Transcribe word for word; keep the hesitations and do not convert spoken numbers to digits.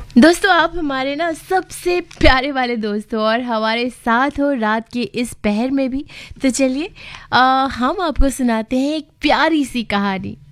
दोस्तों आप हमारे ना सबसे प्यारे वाले दोस्त हो और हमारे साथ हो रात के इस पहर में भी। तो चलिए अ, हम आपको सुनाते हैं एक प्यारी सी कहानी।